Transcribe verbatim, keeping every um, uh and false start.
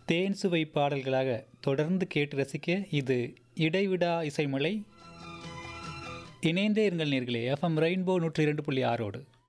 தேன் சுவை பாடல்களாக தொடர்ந்து கேட்டு ரசிக்க இது இடைவிடா இசைமலை. இணைந்தே இருங்கள் நேர்களே, எஃப்எம் ரெயின்போ நூற்றி இரண்டு புள்ளி ஆறோடு.